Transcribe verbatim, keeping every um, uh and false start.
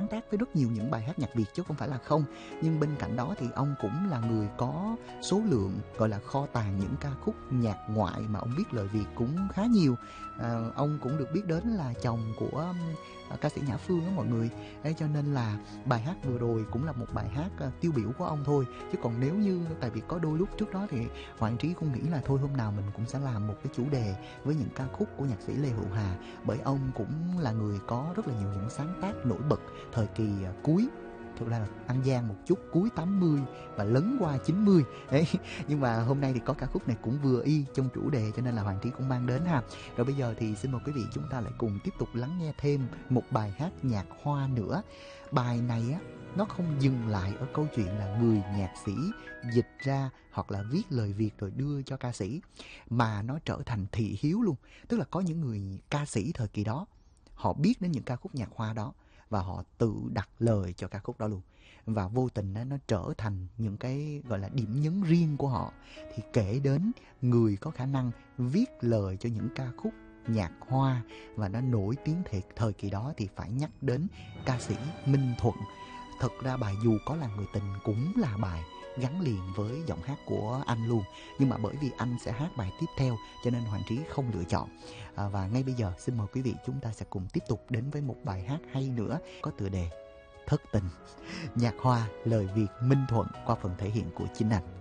tác với rất nhiều những bài hát nhạc Việt chứ không phải là không. Nhưng bên cạnh đó thì ông cũng là người có số lượng gọi là kho tàng những ca khúc nhạc ngoại mà ông viết lời Việt cũng khá nhiều. À, ông cũng được biết đến là chồng của uh, ca sĩ Nhã Phương đó mọi người. Đấy, cho nên là bài hát vừa rồi cũng là một bài hát uh, tiêu biểu của ông thôi. Chứ còn nếu như, tại vì có đôi lúc trước đó thì Hoàng Trí cũng nghĩ là thôi hôm nào mình cũng sẽ làm một cái chủ đề với những ca khúc của nhạc sĩ Lê Hữu Hà, bởi ông cũng là người có rất là nhiều những sáng tác nổi bật thời kỳ uh, cuối, thực ra là ăn gian một chút, cuối tám mươi và lấn qua chín mươi đấy. Nhưng mà hôm nay thì có ca khúc này cũng vừa y trong chủ đề, cho nên là Hoàng Trí cũng mang đến ha. Rồi bây giờ thì xin mời quý vị chúng ta lại cùng tiếp tục lắng nghe thêm một bài hát nhạc Hoa nữa. Bài này á, nó không dừng lại ở câu chuyện là người nhạc sĩ dịch ra hoặc là viết lời Việt rồi đưa cho ca sĩ, mà nó trở thành thị hiếu luôn. Tức là có những người ca sĩ thời kỳ đó, họ biết đến những ca khúc nhạc Hoa đó và họ tự đặt lời cho ca khúc đó luôn. Và vô tình đó, nó trở thành những cái gọi là điểm nhấn riêng của họ. Thì kể đến người có khả năng viết lời cho những ca khúc nhạc Hoa và nó nổi tiếng thiệt thời kỳ đó thì phải nhắc đến ca sĩ Minh Thuận. Thật ra bài Dù Có Là Người Tình cũng là bài gắn liền với giọng hát của anh luôn. Nhưng mà bởi vì anh sẽ hát bài tiếp theo cho nên Hoàng Trí không lựa chọn. À, và ngay bây giờ xin mời quý vị chúng ta sẽ cùng tiếp tục đến với một bài hát hay nữa có tựa đề Thất Tình. Nhạc Hoa, lời Việt Minh Thuận qua phần thể hiện của chính anh.